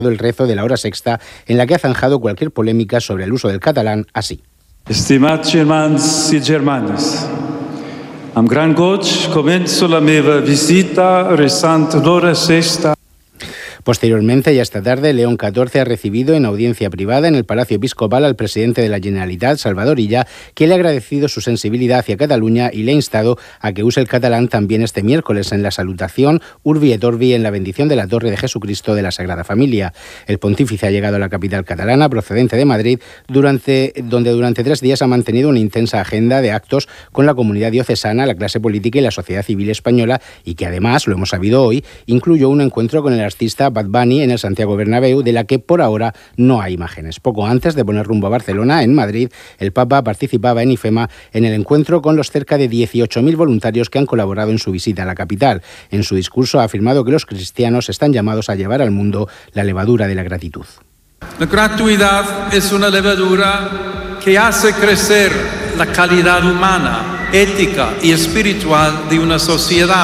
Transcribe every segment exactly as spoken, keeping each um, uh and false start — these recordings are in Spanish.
el rezo de la hora sexta, en la que ha zanjado cualquier polémica sobre el uso del catalán así. Estimats germans i germanes, amb gran goig començo la meva visita rezant l'hora sexta. Posteriormente, ya esta tarde, León catorce ha recibido en audiencia privada en el Palacio Episcopal al presidente de la Generalitat, Salvador Illa, que le ha agradecido su sensibilidad hacia Cataluña y le ha instado a que use el catalán también este miércoles en la salutación Urbi et Orbi en la bendición de la Torre de Jesucristo de la Sagrada Familia. El pontífice ha llegado a la capital catalana, procedente de Madrid, durante, donde durante tres días ha mantenido una intensa agenda de actos con la comunidad diocesana, la clase política y la sociedad civil española, y que además, lo hemos sabido hoy, incluyó un encuentro con el artista Bad Bunny en el Santiago Bernabéu, de la que por ahora no hay imágenes. Poco antes de poner rumbo a Barcelona, en Madrid, el Papa participaba en IFEMA en el encuentro con los cerca de dieciocho mil voluntarios que han colaborado en su visita a la capital. En su discurso ha afirmado que los cristianos están llamados a llevar al mundo la levadura de la gratitud. La gratuidad es una levadura que hace crecer la calidad humana, ética y espiritual de una sociedad,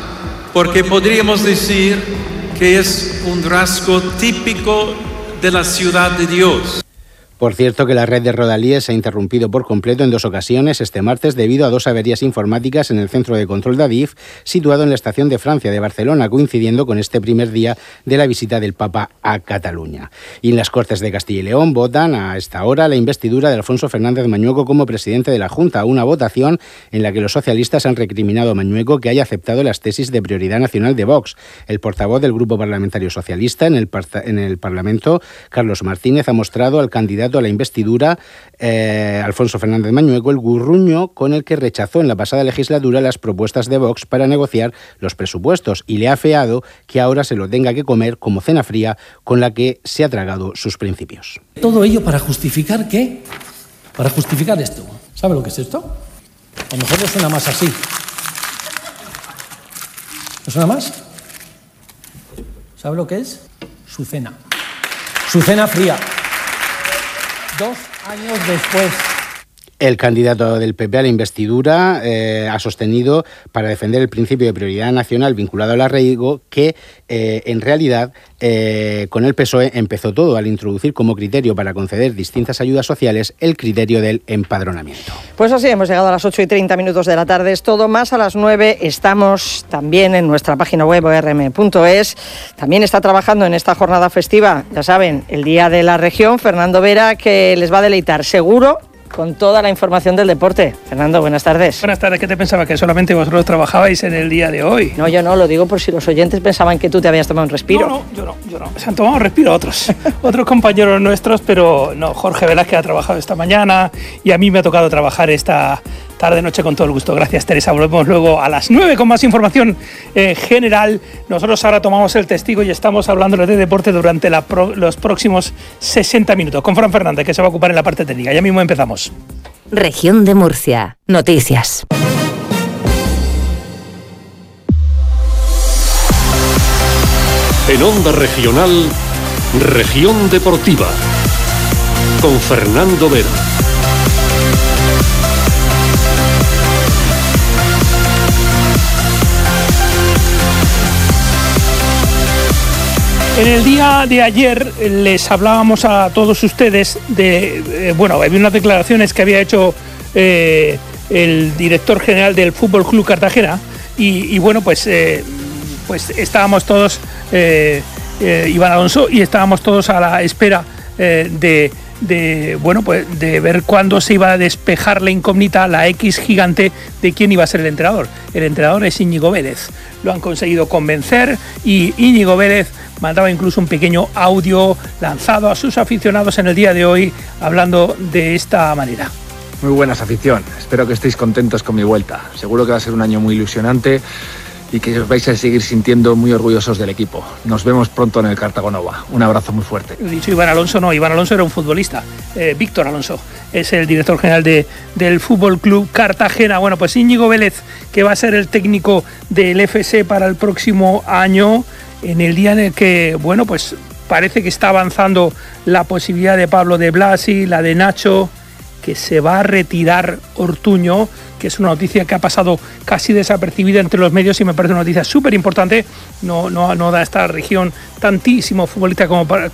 porque podríamos decir que es un rasgo típico de la ciudad de Dios. Por cierto, que la red de Rodalies se ha interrumpido por completo en dos ocasiones este martes debido a dos averías informáticas en el centro de control de Adif, situado en la estación de Francia de Barcelona, coincidiendo con este primer día de la visita del Papa a Cataluña. Y en las Cortes de Castilla y León votan a esta hora la investidura de Alfonso Fernández Mañueco como presidente de la Junta, una votación en la que los socialistas han recriminado a Mañueco que haya aceptado las tesis de prioridad nacional de Vox. El portavoz del Grupo Parlamentario Socialista en el, en el Parlamento, Carlos Martínez, ha mostrado al candidato a la investidura, eh, Alfonso Fernández Mañueco, el gurruño con el que rechazó en la pasada legislatura las propuestas de Vox para negociar los presupuestos, y le ha afeado que ahora se lo tenga que comer como cena fría con la que se ha tragado sus principios. Todo ello para justificar ¿qué? Para justificar esto. ¿Sabe lo que es esto? A lo mejor no suena más así. ¿No suena más? ¿Sabe lo que es? Su cena. Su cena fría. Dos años después. El candidato del P P a la investidura eh, ha sostenido, para defender el principio de prioridad nacional vinculado al arraigo, que eh, en realidad eh, con el P S O E empezó todo al introducir como criterio para conceder distintas ayudas sociales el criterio del empadronamiento. Pues así hemos llegado a las ocho y treinta minutos de la tarde. Es todo, más a las nueve estamos también en nuestra página web o r m punto es. También está trabajando en esta jornada festiva, ya saben, el Día de la Región, Fernando Vera, que les va a deleitar seguro con toda la información del deporte. Fernando, buenas tardes. Buenas tardes. ¿Qué te pensaba? ¿Que solamente vosotros trabajabais en el día de hoy? No, yo no, lo digo por si los oyentes pensaban que tú te habías tomado un respiro. No, no, yo no, yo no. Se han tomado un respiro otros, otros compañeros nuestros, pero no, Jorge Velázquez ha trabajado esta mañana y a mí me ha tocado trabajar esta tarde noche con todo el gusto. Gracias, Teresa. Volvemos luego a las nueve con más información eh, general. Nosotros ahora tomamos el testigo y estamos hablando de deporte durante la pro, los próximos sesenta minutos con Fran Fernández, que se va a ocupar en la parte técnica. Ya mismo empezamos. Región de Murcia. Noticias. En Onda Regional, Región Deportiva, con Fernando Vera. En el día de ayer les hablábamos a todos ustedes de, eh, bueno, había unas declaraciones que había hecho eh, el director general del Fútbol Club Cartagena y, y bueno, pues, eh, pues estábamos todos, eh, eh, Iván Alonso, y estábamos todos a la espera eh, de, de, bueno, pues de ver cuándo se iba a despejar la incógnita, la X gigante de quién iba a ser el entrenador. El entrenador es Íñigo Vélez. Lo han conseguido convencer y Íñigo Vélez mandaba incluso un pequeño audio lanzado a sus aficionados en el día de hoy hablando de esta manera. Muy buenas, afición. Espero que estéis contentos con mi vuelta. Seguro que va a ser un año muy ilusionante y que os vais a seguir sintiendo muy orgullosos del equipo. Nos vemos pronto en el Cartagonova. Un abrazo muy fuerte. He dicho Iván Alonso, no, Iván Alonso era un futbolista. Eh, Víctor Alonso es el director general de, del Fútbol Club Cartagena. Bueno, pues Íñigo Vélez, que va a ser el técnico del F S para el próximo año, en el día en el que, bueno, pues parece que está avanzando la posibilidad de Pablo de Blasi, la de Nacho, que se va a retirar Ortuño, que es una noticia que ha pasado casi desapercibida entre los medios y me parece una noticia súper importante. No, no, no da esta región tantísimo futbolista como para,